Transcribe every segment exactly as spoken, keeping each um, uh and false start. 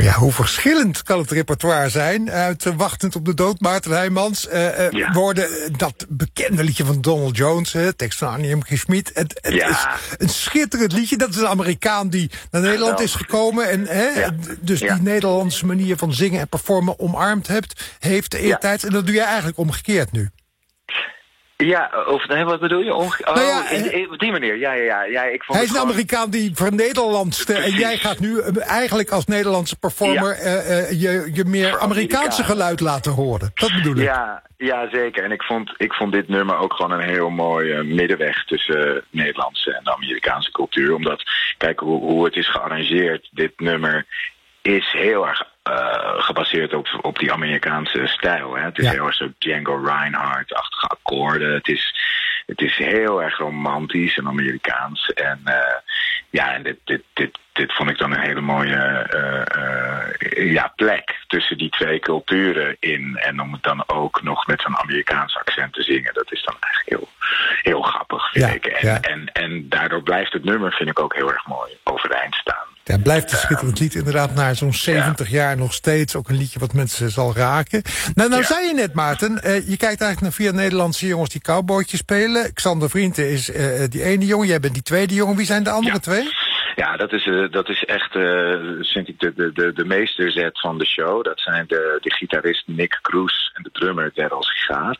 Maar ja, hoe verschillend kan het repertoire zijn uit uh, Wachtend op de Dood, Maarten Heijmans. Uh, uh, ja. Worden uh, dat bekende liedje van Donald Jones, uh, tekst van Annie M G. Schmid. Het, het ja. is een schitterend liedje. Dat is een Amerikaan die naar Nederland is gekomen. En hè, ja. dus ja. die Nederlandse manier van zingen en performen omarmd hebt, heeft eertijds. Ja. En dat doe jij eigenlijk omgekeerd nu. Ja, of nee, wat bedoel je? Omge- oh, nou ja, in, in, op die manier, ja, ja, ja. ja ik vond hij is een gewoon... Amerikaan die vernederlandste. En jij gaat nu eigenlijk als Nederlandse performer ja. uh, uh, je, je meer Amerikaanse geluid laten horen. Dat bedoel ik. Ja, ja, zeker. En ik vond, ik vond dit nummer ook gewoon een heel mooie middenweg tussen uh, Nederlandse en de Amerikaanse cultuur. Omdat, kijk hoe, hoe het is gearrangeerd, dit nummer is heel erg uh, gebaseerd op, op die Amerikaanse stijl. Hè? Het is ja. heel erg zo Django Reinhardt-achtige akkoorden. Het is, het is heel erg romantisch en Amerikaans. En uh, ja, en dit, dit, dit, dit vond ik dan een hele mooie uh, uh, ja, plek tussen die twee culturen in. En om het dan ook nog met zo'n Amerikaans accent te zingen, dat is dan eigenlijk heel, heel grappig, vind ja, ik. En, ja. en, en daardoor blijft het nummer, vind ik, ook heel erg mooi overeind staan. Ja, blijft een schitterend lied inderdaad na zo'n zeventig ja. jaar nog steeds. Ook een liedje wat mensen zal raken. Nou, nou ja. zei je net, Maarten, uh, je kijkt eigenlijk naar vier Nederlandse jongens die cowboytjes spelen. Xander Vrienden is uh, die ene jongen, jij bent die tweede jongen. Wie zijn de andere ja. twee? Ja, dat is, uh, dat is echt, uh, vind ik, de, de, de, de meesterzet van de show. Dat zijn de, de gitarist Nick Cruz en de drummer Daryl Sigaar.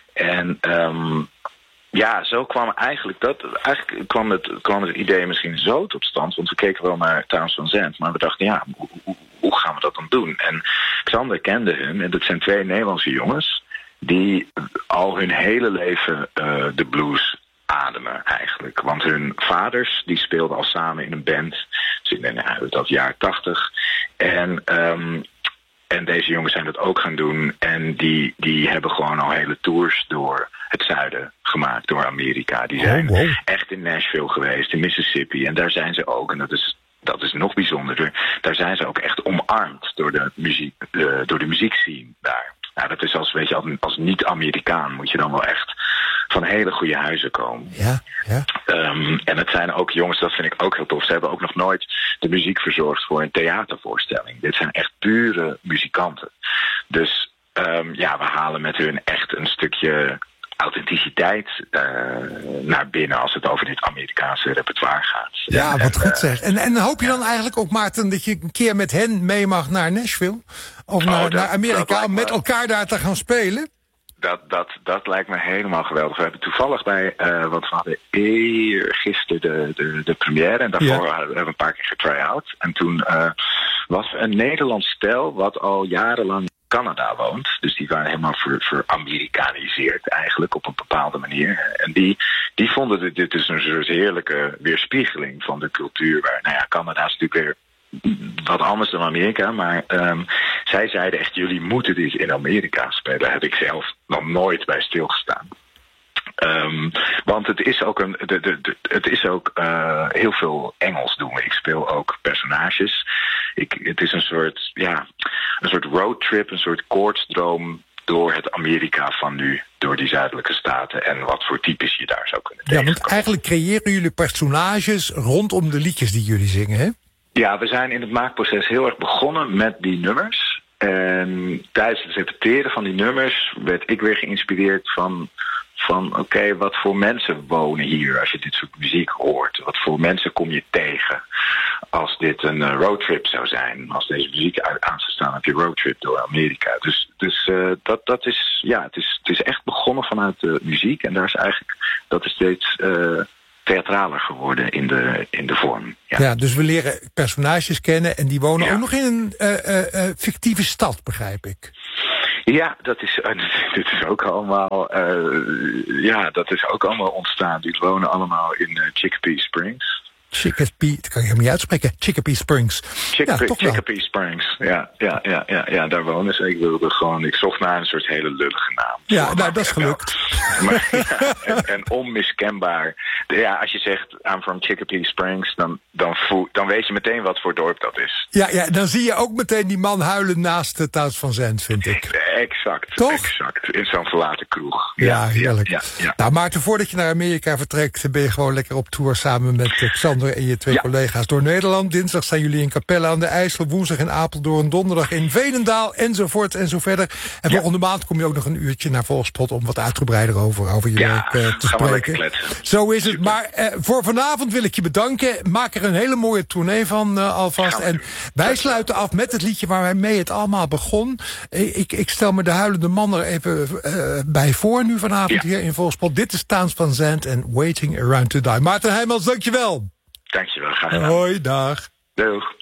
En um, ja, zo kwam eigenlijk dat. Eigenlijk kwam het, kwam het idee misschien zo tot stand. Want we keken wel naar Towns van Zandt. Maar we dachten, ja, hoe, hoe, hoe gaan we dat dan doen? En Xander kende hem. En dat zijn twee Nederlandse jongens die al hun hele leven uh, de blues ademen eigenlijk. Want hun vaders die speelden al samen in een band. Dus in de jaren tachtig. En Um, En deze jongens zijn dat ook gaan doen. En die, die hebben gewoon al hele tours door het zuiden gemaakt, door Amerika. Die zijn oh, wow. echt in Nashville geweest, in Mississippi. En daar zijn ze ook, en dat is, dat is nog bijzonderder, daar zijn ze ook echt omarmd door de muziek, uh, door de muziekscene daar. Nou, dat is als, weet je, als, als niet-Amerikaan moet je dan wel echt van hele goede huizen komen. Ja, ja. Um, en het zijn ook jongens, dat vind ik ook heel tof. Ze hebben ook nog nooit de muziek verzorgd voor een theatervoorstelling. Dit zijn echt pure muzikanten. Dus um, ja, we halen met hun echt een stukje authenticiteit uh, naar binnen als het over dit Amerikaanse repertoire gaat. Ja, en, wat en, goed uh, zeg. En, en hoop je dan eigenlijk ook, Maarten, dat je een keer met hen mee mag naar Nashville? Of naar, oh, dat, naar Amerika om met elkaar daar te gaan spelen? Dat, dat, dat lijkt me helemaal geweldig. We hebben toevallig bij, uh, want we hadden eergisteren de, de, de première en daarvoor ja. hebben we een paar keer getry-out. En toen uh, was een Nederlands stel wat al jarenlang in Canada woont. Dus die waren helemaal ver, veramerikaniseerd eigenlijk op een bepaalde manier. En die, die vonden dit, dit dus een soort heerlijke weerspiegeling van de cultuur. Waar, nou ja, Canada is natuurlijk weer wat anders dan Amerika, maar um, zij zeiden echt, jullie moeten dit in Amerika spelen. Daar heb ik zelf nog nooit bij stilgestaan. Um, want het is ook, een, de, de, de, het is ook uh, heel veel Engels doen we. Ik speel ook personages. Ik, het is een soort, ja, een soort roadtrip, een soort koortsdroom door het Amerika van nu, door die zuidelijke staten en wat voor types je daar zou kunnen tegenkomen. Ja, want eigenlijk creëren jullie personages rondom de liedjes die jullie zingen, hè? Ja, we zijn in het maakproces heel erg begonnen met die nummers. En tijdens het repeteren van die nummers werd ik weer geïnspireerd van, van oké, okay, wat voor mensen wonen hier als je dit soort muziek hoort? Wat voor mensen kom je tegen als dit een uh, roadtrip zou zijn? Als deze muziek aan zou staan op je roadtrip door Amerika. Dus, dus uh, dat, dat is, ja, het is, het is echt begonnen vanuit de muziek. En daar is eigenlijk, dat is steeds Uh, theatraler geworden in de, in de vorm. Ja. ja, dus we leren personages kennen en die wonen ja. ook nog in een uh, uh, uh, fictieve stad, begrijp ik. Ja, dat is, uh, dit is ook allemaal, uh, ja, dat is ook allemaal ontstaan. Die wonen allemaal in uh, Chicopee Springs. Chicopee, dat kan je helemaal niet uitspreken. Chicopee Springs. Chicopee, ja, Chicopee Springs, ja, ja, ja, ja, ja, daar wonen ze. Ik wilde gewoon, ik zocht naar een soort hele lullige naam. Ja, nou, dat is gelukt. Maar, ja, en, en onmiskenbaar. Ja, als je zegt, I'm from Chicopee Springs, dan, dan, voel, dan weet je meteen wat voor dorp dat is. Ja, ja, dan zie je ook meteen die man huilen naast de Towns van Zandt, vind ik. exact. Toch? Exact. In zo'n verlaten kroeg. Ja, ja heerlijk. Ja, ja, ja. Nou, Maarten, voordat je naar Amerika vertrekt, ben je gewoon lekker op tour samen met Xander en je twee ja. collega's door Nederland. Dinsdag zijn jullie in Capelle aan de IJssel, woensdag in Apeldoorn, donderdag in Veenendaal, enzovoort en zo verder. En ja. volgende maand kom je ook nog een uurtje naar Volkspot om wat uitgebreider over, over je ja, werk uh, te spreken. Zo is het. Super. Maar uh, voor vanavond wil ik je bedanken. Maak er een hele mooie tournee van uh, alvast. En wij sluiten af met het liedje waarmee het allemaal begon. Ik, ik stel me de huilende man er even uh, bij voor nu vanavond ja. hier in Volkspot. Dit is Towns Van Zandt en Waiting Around to Die. Maarten Heijmans, dankjewel. Dankjewel, graag gedaan. Hoi, dag. Doeg.